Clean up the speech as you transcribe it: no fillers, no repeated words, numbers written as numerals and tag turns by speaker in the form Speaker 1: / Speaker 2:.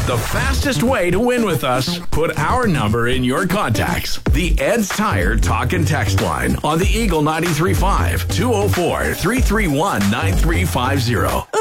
Speaker 1: The fastest way to win with us, put our number in your contacts. The Ed's Tire Talk and Text line on the Eagle 93.5 204-331-9350.